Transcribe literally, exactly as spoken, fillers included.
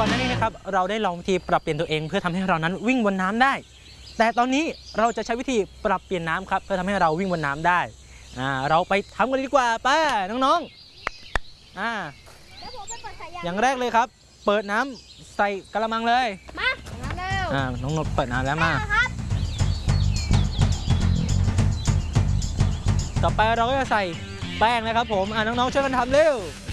ก่อนหน้านี้นะครับเราได้ลองวิธีปรับเปลี่ยนตัวเองเพื่อทำให้เรานั้นวิ่งบนน้ำได้แต่ตอนนี้เราจะใช้วิธีปรับเปลี่ยนน้ำครับเพื่อทำให้เราวิ่งบนน้ำได้อ่าเราไปทำกันดีกว่าป้าน้องๆอ่าอย่างแรกเลยครับเปิดน้ำใส่กระมังเลยมาเร็วอ่าน้องนบเปิดน้ำแล้วมาต่อไปเราก็จะใส่แป้งนะครับผมอ่าน้องๆช่วยกันทำเร็ว